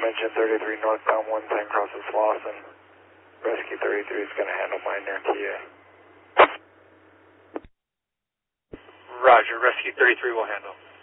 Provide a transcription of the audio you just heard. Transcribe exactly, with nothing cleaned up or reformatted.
mention thirty-three northbound one ten crosses Slauson. Rescue thirty-three is going to handle minor T A. Roger, Rescue thirty-three will handle.